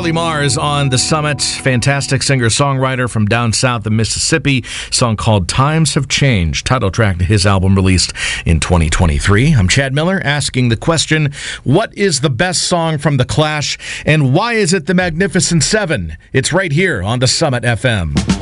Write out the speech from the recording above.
Charlie Mars on The Summit, fantastic singer-songwriter from down south of Mississippi. Song called Times Have Changed, title track to his album released in 2023. I'm Chad Miller asking the question, what is the best song from The Clash, and why is it the Magnificent Seven? It's right here on The Summit FM.